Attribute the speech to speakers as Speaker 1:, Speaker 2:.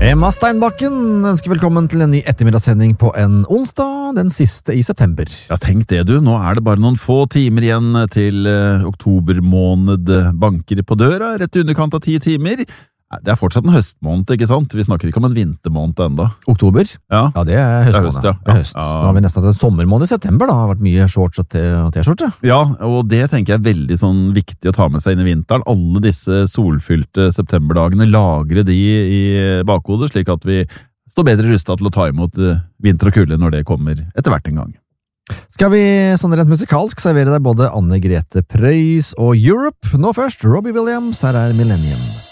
Speaker 1: Emma Steinbakken ønsker velkommen til en ny ettermiddagssending på en onsdag, den siste i september.
Speaker 2: Ja, tenk det du, nå er det bare noen få timer igjen til oktobermåned banker på døra, rett i underkant av 10 timer. Det er fortsatt en høstmåned, ikke sant? Vi snakker ikke om en vintermåned enda.
Speaker 1: Oktober?
Speaker 2: Ja,
Speaker 1: det er høstmåned.
Speaker 2: Høst, ja.
Speaker 1: Det er høst. Nå har vi nesten hatt en sommermåned i september, da. Det har vært mye shorts og t-skjorte.
Speaker 2: Ja, og det tenker jeg er veldig sånn viktig å ta med seg inn i vinteren. Alle disse solfylte septemberdagene, lagre de i bakhodet, slik at vi står bedre rustet til å ta imot vinter og kulde når det kommer etter hvert en gang.
Speaker 1: Skal vi sånn rent musikalsk servere deg både Anne Grete Preus og Europe? Nå først, Robbie Williams, her er Millennium.